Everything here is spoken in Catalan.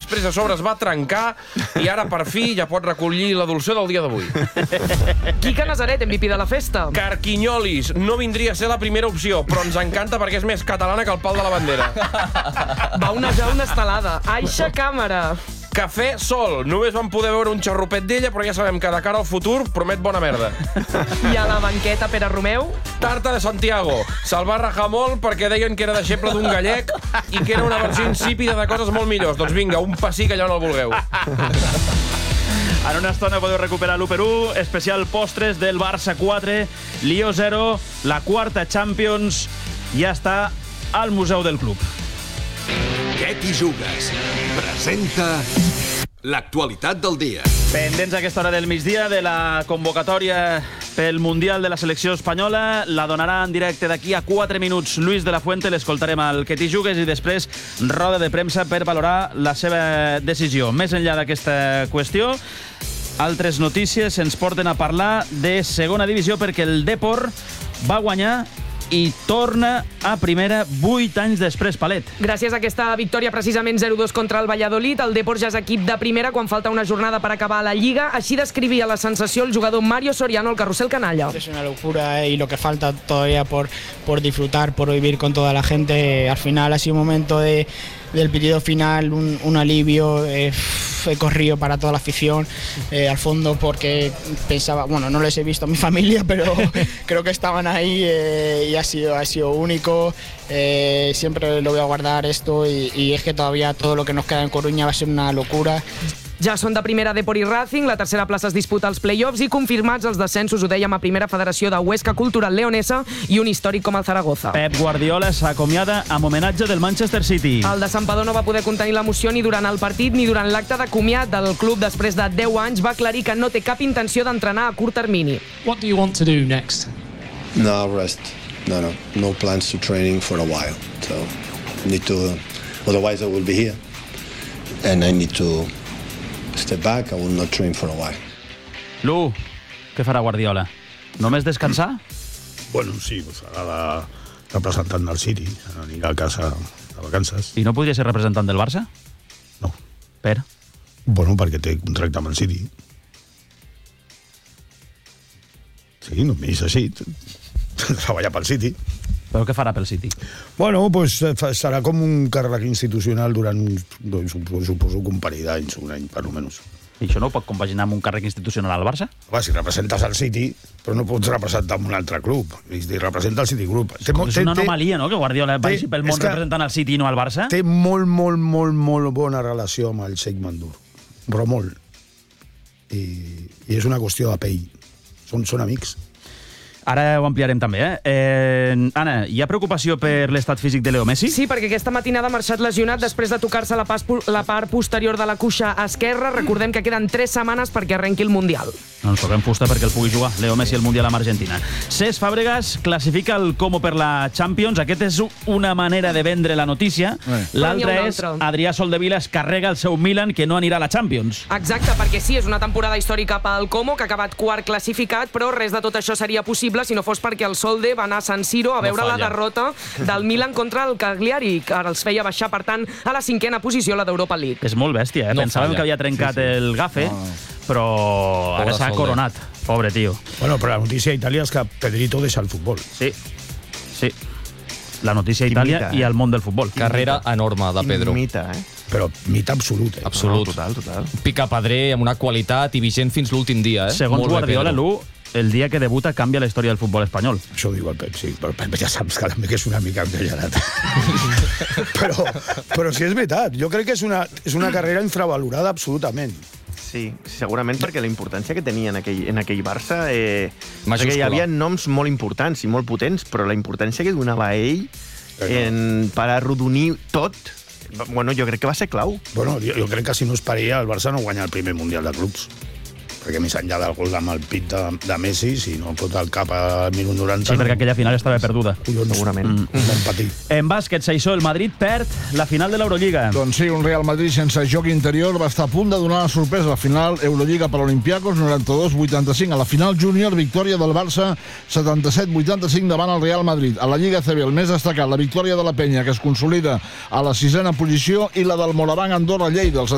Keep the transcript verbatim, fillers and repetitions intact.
després a sobre es va trencar i ara per fi ja pot recollir la dolçor del dia d'avui. Quique Nazaret, M V P de la festa. Carquinyolis, no vindria a ser la primera opció, però ens encanta perquè és més catalana que el pal de la bandera. Va onejar una estelada. Aixa Càmera. Cafè Sol, només vam poder veure un xarrupet d'ella, però ja sabem que de cara al futur promet bona merda. I a la banqueta, Pere Romeu. Tarta de Santiago, se'l va rajar molt perquè deien que era deixeble d'un gallec i que era una versió insípida de coses molt millors. Doncs vinga, un pessic allà on el vulgueu. En una estona podeu recuperar l'u per u, especial postres del Barça quatre, Lió zero, la quarta Champions, ja està al Museu del Club. Què t'hi jugues? Presenta l'actualitat del dia. Pendents a aquesta hora del migdia de la convocatòria pel Mundial de la selecció espanyola. La donarà en directe d'aquí a quatre minuts Luis de la Fuente. L'escoltarem al Que t'hi jugues i després roda de premsa per valorar la seva decisió. Més enllà d'aquesta qüestió, altres notícies ens porten a parlar de segona divisió perquè el Depor va guanyar i torna a primera vuit anys després, Palet. Gràcies a aquesta victòria precisament zero dos contra el Valladolid, el Depor ja és equip de primera quan falta una jornada per acabar la Lliga. Així descrivia la sensació el jugador Mario Soriano al Carrusel Canalla. Es una locura y lo que falta todavía por, por disfrutar, por vivir con toda la gente. Al final ha sido un momento de, del periodo final, un, un alivio. Eh, he corrido para toda la afición eh, al fondo porque pensaba, bueno, no les he visto a mi familia, pero creo que estaban ahí eh, y ha sido, ha sido único. Eh, siempre lo voy a guardar esto y, y es que todavía todo lo que nos queda en Coruña va a ser una locura. Ja són de primera Depor i Racing, la tercera plaça es disputa als play-offs i confirmats els descensos, ho dèiem, a primera federació de Huesca Cultural Leonesa i un històric com el Zaragoza. Pep Guardiola s'acomiada amb homenatge del Manchester City. El de Santpedor no va poder contenir l'emoció ni durant el partit ni durant l'acte de comiat del club després de deu anys. Va aclarir que no té cap intenció d'entrenar a curt termini. What do you want to do next? No, rest. No, no. No plans to training for a while. So, need to... Otherwise I will be here. And I need to... step back, I will not train for a while. Lu, què farà Guardiola? Només descansar? Bueno, sí, farà la representant del City, anirà a casa de vacances. I no podria ser representant del Barça? No. Per? Bueno, perquè té contracte amb el City. Sí, només així. Treballa pel City. Però què farà pel City? Bueno, pues serà com un càrrec institucional durant, suposo, suposo un parell d'anys, un any, per almenys. I això no ho pot compaginar amb un càrrec institucional al Barça? Va, si representes el City, però no pots representar un altre club. I representa el City Group. És, és una anomalia, no?, que Guardiola vagi pel món representant el City i no al Barça. Té molt, molt, molt, molt bona relació amb el Sheikh Mansour. Però molt. I, i és una qüestió de pell. Són, són amics. Ara ho ampliarem també, eh? eh? Anna, hi ha preocupació per l'estat físic de Leo Messi? Sí, perquè aquesta matinada ha marxat lesionat després de tocar-se la, la part posterior de la cuixa esquerra. Recordem que queden tres setmanes perquè arrenqui el Mundial. No ens toquem fusta perquè el pugui jugar Leo Messi al Mundial amb Argentina. Cesc Fàbregas classifica el Como per la Champions. Aquest és una manera de vendre la notícia. L'altra és Adrià Soldevila es carrega el seu Milan, que no anirà a la Champions. Exacte, perquè sí, és una temporada històrica pel Como, que ha acabat quart classificat, però res de tot això seria possible si no fos perquè el Solde va anar a San Siro a veure no la derrota del Milan contra el Cagliari, que ara els feia baixar, per tant, a la cinquena posició, la d'Europa League. És molt bèstia, eh? No Pensàvem falla. que havia trencat sí, sí. el gafe, no. però Pobre ara s'ha coronat. Pobre tio. Bueno, però la notícia a Itàlia és que Pedrito deixa el futbol. Sí, sí. La notícia a Itàlia mita, eh? i al món del futbol. Carrera enorme de Pedro. Mita, eh? Però mita absolut, eh? Absolut. No, total, total. Picapedrer, amb una qualitat i vigent fins l'últim dia, eh? Segons Molt Guardiola, Lu, el dia que debuta canvia la història del futbol espanyol. Això ho diu el Pep, sí, però Pep ja saps que també que és una mica engajarat. però, però sí és veritat, jo crec que és una, és una carrera infravalorada absolutament. Sí, segurament perquè la importància que tenia en aquell, en aquell Barça... Eh, perquè hi havia noms molt importants i molt potents, però la importància que donava ell en, per arrodonir tot, bueno, jo crec que va ser clau. Bueno, jo, jo crec que si no es paria, el Barça no guanya el primer Mundial de Clubs. Perquè més enllà del gol amb el pit de, de Messi, si no pot el cap al minut noranta... Sí, perquè aquella final estava perduda. Collons, segurament. Mm. Bon patir. En bàsquet, Saixó, el Madrid perd la final de l'Eurolliga. Doncs sí, un Real Madrid sense joc interior va estar a punt de donar la sorpresa. La final Eurolliga per l'Olympiacos, noranta-dos vuitanta-cinc. A la final júnior, victòria del Barça, setanta-set vuitanta-cinc davant el Real Madrid. A la Lliga C B, el més destacat, la victòria de la Penya, que es consolida a la sisena posició, i la del Moraván Andorra Lleida.